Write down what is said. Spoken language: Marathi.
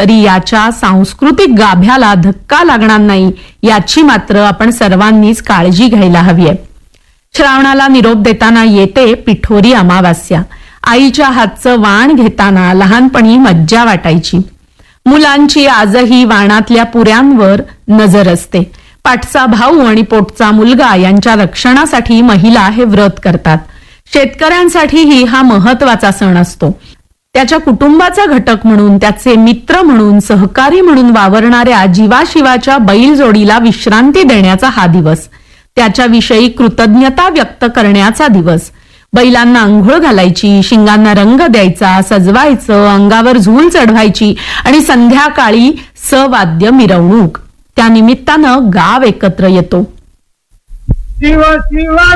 तरी याच्या सांस्कृतिक गाभ्याला धक्का लागणार नाही याची मात्र आपण सर्वांनीच काळजी घ्यायला हवी आहे. श्रावणाला निरोप देताना येते पिठोरी अमावास्या. आईच्या हातचं वाण घेताना लहानपणी मज्जा वाटायची. मुलांची आजही वाणातल्या पुऱ्यांवर नजर असते. पाठचा भाऊ आणि पोटचा मुलगा यांच्या रक्षणासाठी महिला हे व्रत करतात. शेतकऱ्यांसाठीही हा महत्वाचा सण असतो. त्याच्या कुटुंबाचा घटक म्हणून, त्याचे मित्र म्हणून, सहकारी म्हणून वावरणाऱ्या जीवाशिवाच्या बैलजोडीला विश्रांती देण्याचा हा दिवस. त्याच्याविषयी कृतज्ञता व्यक्त करण्याचा दिवस. बैलांना अंघोळ घालायची, शिंगांना रंग द्यायचा, सजवायचं, अंगावर झूल चढवायची आणि संध्याकाळी सवाद्य मिरवणूक. त्या निमित्तानं गाव एकत्र येतो. शिव शिव